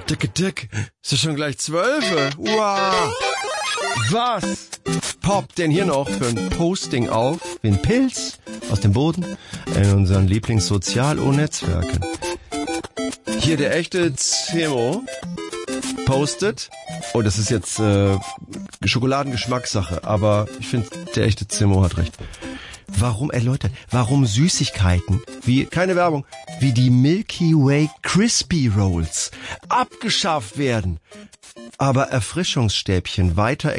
Dick, ist ja schon gleich 12. Wow. Was poppt denn hier noch für ein Posting auf wie ein Pilz aus dem Boden in unseren Lieblingssozial-O-Netzwerken? Hier der echte Zemo postet. Oh, das ist jetzt Schokoladengeschmackssache, aber ich finde, der echte Zemo hat recht. Warum Süßigkeiten, keine Werbung, wie die Milky Way Crispy Rolls abgeschafft werden, aber Erfrischungsstäbchen weiter